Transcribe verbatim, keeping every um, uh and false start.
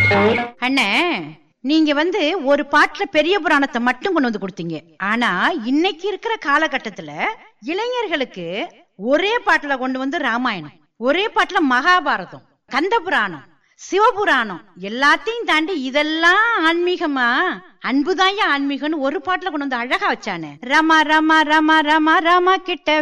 அண்ணே, நீங்க வந்து ஒரு பாட்டுல பெரிய புராணத்தை மட்டும் கொண்டு வந்து கொடுத்தீங்க. ஆனா இன்னைக்கு இருக்கிற காலகட்டத்துல இளைஞர்களுக்கு ஒரே பாட்டுல கொண்டு வந்து ராமாயணம், ஒரே பாட்டுல மகாபாரதம், கந்த புராணம், சிவபுராணம் எல்லாத்தையும் தாண்டி இதெல்லாம் ஆன்மீகமா, அன்புதாய ஆன்மீகம்னு ஒரு பாட்டுல கொண்டு வந்து அழகா வச்சானே. ரமா ரமா ரமா ரமா ரமா கிட்ட